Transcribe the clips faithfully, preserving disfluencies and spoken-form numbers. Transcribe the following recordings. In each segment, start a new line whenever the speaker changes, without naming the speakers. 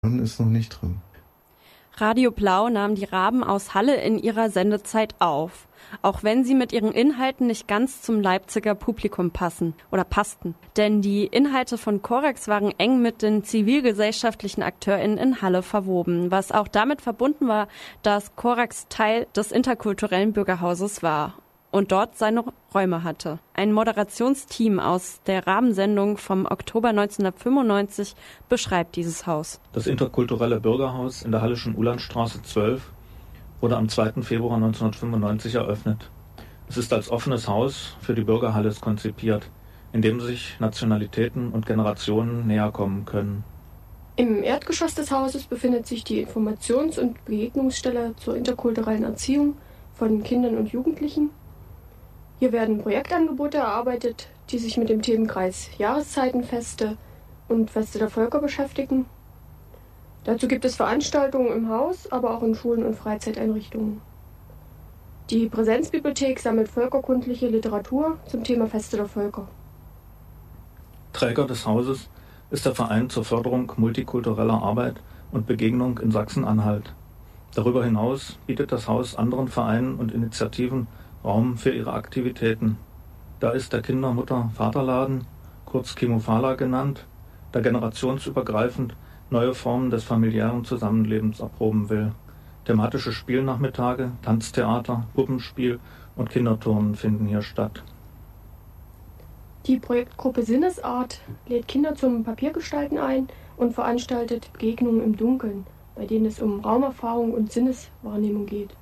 ist noch nicht drin.
Radio Blau nahm die Raben aus Halle in ihrer Sendezeit auf, auch wenn sie mit ihren Inhalten nicht ganz zum Leipziger Publikum passen oder passten. Denn die Inhalte von Korax waren eng mit den zivilgesellschaftlichen AkteurInnen in Halle verwoben, was auch damit verbunden war, dass Korax Teil des interkulturellen Bürgerhauses war und dort seine Räume hatte. Ein Moderationsteam aus der Rahmensendung vom Oktober neunzehnhundertfünfundneunzig beschreibt dieses Haus.
Das interkulturelle Bürgerhaus in der Hallischen Ulandstraße zwölf wurde am zweiten Februar neunzehnhundertfünfundneunzig eröffnet. Es ist als offenes Haus für die Bürger Halles konzipiert, in dem sich Nationalitäten und Generationen näher kommen können.
Im Erdgeschoss des Hauses befindet sich die Informations- und Begegnungsstelle zur interkulturellen Erziehung von Kindern und Jugendlichen. Hier werden Projektangebote erarbeitet, die sich mit dem Themenkreis Jahreszeitenfeste und Feste der Völker beschäftigen. Dazu gibt es Veranstaltungen im Haus, aber auch in Schulen und Freizeiteinrichtungen. Die Präsenzbibliothek sammelt völkerkundliche Literatur zum Thema Feste der Völker.
Träger des Hauses ist der Verein zur Förderung multikultureller Arbeit und Begegnung in Sachsen-Anhalt. Darüber hinaus bietet das Haus anderen Vereinen und Initiativen Raum für ihre Aktivitäten. Da ist der Kinder-Mutter-Vaterladen, kurz Kimofala genannt, der generationsübergreifend neue Formen des familiären Zusammenlebens erproben will. Thematische Spielnachmittage, Tanztheater, Puppenspiel und Kinderturnen finden hier statt.
Die Projektgruppe Sinnesart lädt Kinder zum Papiergestalten ein und veranstaltet Begegnungen im Dunkeln, bei denen es um Raumerfahrung und Sinneswahrnehmung geht.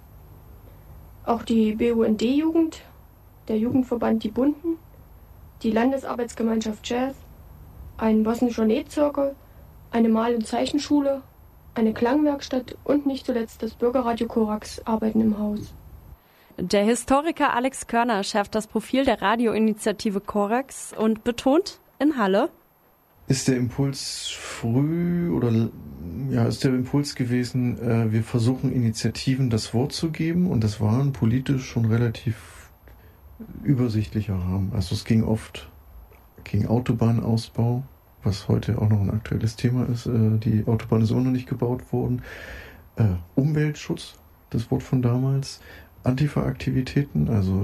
Auch die B U N D-Jugend, der Jugendverband Die Bunten, die Landesarbeitsgemeinschaft Jazz, ein bosnischer Nähzirkel, eine Mal- und Zeichenschule, eine Klangwerkstatt und nicht zuletzt das Bürgerradio Korax arbeiten im Haus.
Der Historiker Alex Körner schärft das Profil der Radioinitiative Korax und betont, in Halle
ist der Impuls früh oder ja, ist der Impuls gewesen, äh, wir versuchen Initiativen das Wort zu geben, und das waren politisch schon relativ übersichtlicher Rahmen. Also es ging oft gegen Autobahnausbau, was heute auch noch ein aktuelles Thema ist. Äh, die Autobahn ist immer noch nicht gebaut worden. Äh, Umweltschutz, das Wort von damals. Antifa-Aktivitäten, also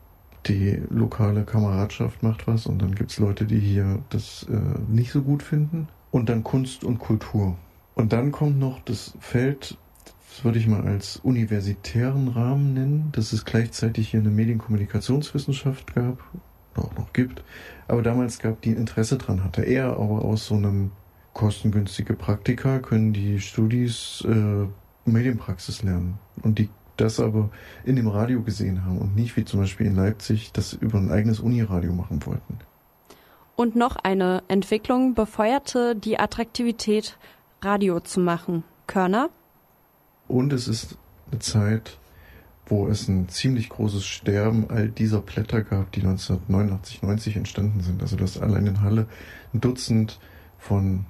die lokale Kameradschaft macht was und dann gibt es Leute, die hier das äh, nicht so gut finden. Und dann Kunst und Kultur. Und dann kommt noch das Feld, das würde ich mal als universitären Rahmen nennen, dass es gleichzeitig hier eine Medienkommunikationswissenschaft gab, auch noch gibt, aber damals gab, die Interesse dran hatte. Eher aber aus so einem kostengünstige Praktika können die Studis äh, Medienpraxis lernen. Und die das aber in dem Radio gesehen haben und nicht wie zum Beispiel in Leipzig das über ein eigenes Uniradio machen wollten.
Und noch eine Entwicklung befeuerte die Attraktivität, Radio zu machen. Körner?
Und es ist eine Zeit, wo es ein ziemlich großes Sterben all dieser Blätter gab, die neunzehnhundertneunundachtzig, neunzig entstanden sind. Also das allein in Halle ein Dutzend von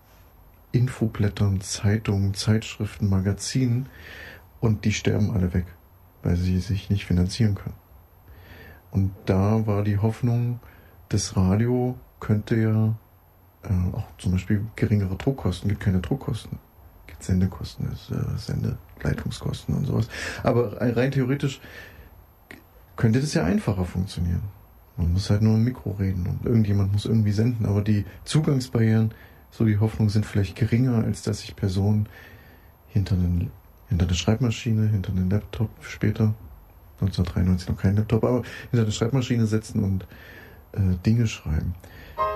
Infoblättern, Zeitungen, Zeitschriften, Magazinen, und die sterben alle weg, weil sie sich nicht finanzieren können. Und da war die Hoffnung, das Radio könnte ja äh, auch zum Beispiel geringere Druckkosten, gibt keine Druckkosten, gibt Sendekosten, ist, äh, Sendeleitungskosten und sowas. Aber rein theoretisch könnte das ja einfacher funktionieren. Man muss halt nur im Mikro reden und irgendjemand muss irgendwie senden, aber die Zugangsbarrieren, so die Hoffnung, sind vielleicht geringer, als dass sich Personen hinter einen hinter eine Schreibmaschine, hinter einen Laptop später, neunzehnhundertdreiundneunzig noch kein Laptop, aber hinter eine Schreibmaschine setzen und äh, Dinge schreiben.